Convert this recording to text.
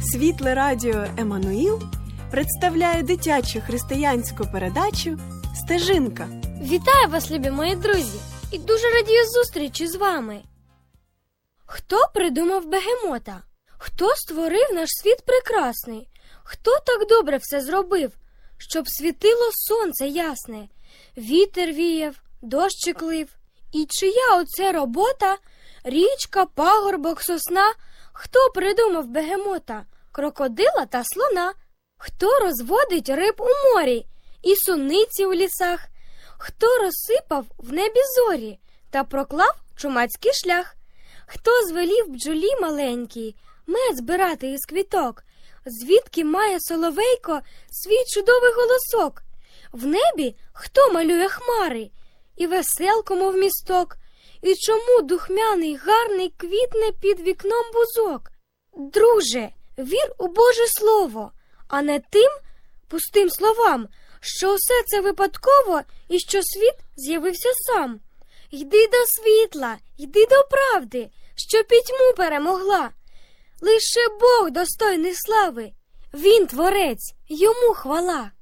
Світле радіо «Еммануїл» представляє дитячу християнську передачу «Стежинка». Вітаю вас, любі мої друзі, і дуже радію зустрічі з вами. Хто придумав бегемота? Хто створив наш світ прекрасний? Хто так добре все зробив, щоб світило сонце ясне, вітер віяв, дощик лив? І чия оце робота? Річка, пагорбок, сосна? Хто придумав бегемота? Крокодила та слона? Хто розводить риб у морі і суниці у лісах? Хто розсипав в небі зорі та проклав чумацький шлях? Хто звелів бджолі маленькій мед збирати із квіток? Звідки має соловейко свій чудовий голосок? В небі хто малює хмари і веселку, мов місток? І чому духмяний, гарний квітне під вікном бузок? Друже, вір у Боже Слово, а не тим пустим словам, що усе це випадково і що світ з'явився сам. Йди до світла, йди до правди, що пітьму перемогла. Лише Бог достойний слави, Він творець, йому хвала.